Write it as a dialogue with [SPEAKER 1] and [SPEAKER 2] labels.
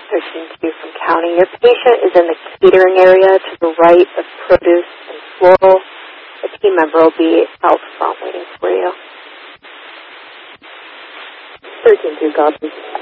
[SPEAKER 1] 13-2 from county. Your patient is in the catering area to the right of produce and floral. A team member will be out front waiting for you.
[SPEAKER 2] 13-2, copy.